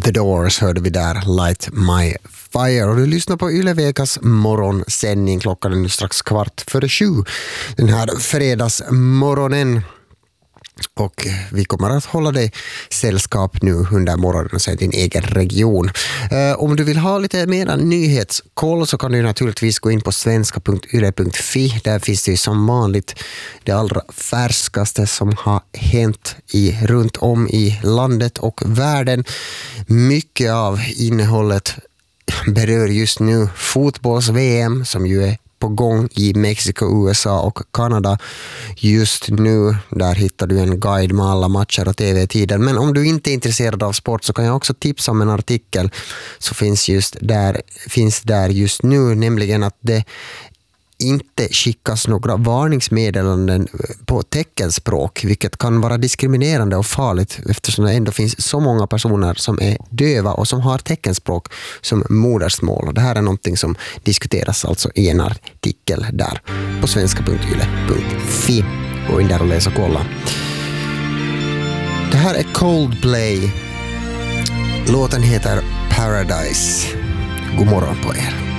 The Doors hörde vi där, Light My Fire. Och du lyssnar på Yle Vegas morgonsändning. Klockan är nu strax 6:45 den här fredagsmorgonen. Och vi kommer att hålla dig sällskap nu under morgonen och säga din egen region. Om du vill ha lite mer nyhetskoll så kan du naturligtvis gå in på svenska.yle.fi. Där finns det som vanligt det allra färskaste som har hänt runt om i landet och världen. Mycket av innehållet berör just nu fotbolls-VM som ju är på gång i Mexiko, USA och Kanada just nu. Där hittar du en guide med alla matcher och tv-tider. Men om du inte är intresserad av sport så kan jag också tipsa om en artikel som finns där just nu, nämligen att det inte skickas några varningsmeddelanden på teckenspråk, vilket kan vara diskriminerande och farligt eftersom det ändå finns så många personer som är döva och som har teckenspråk som modersmål. Och det här är någonting som diskuteras alltså i en artikel där på svenska.yle.fi. Gå in där och läs och kolla. Det här är Coldplay. Låten heter Paradise. God morgon på er.